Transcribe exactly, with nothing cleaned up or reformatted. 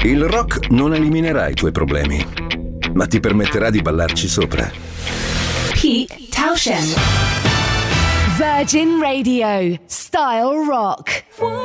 Il rock non eliminerà i tuoi problemi, ma ti permetterà di ballarci sopra. Pete Townshend. Virgin Radio. Style Rock.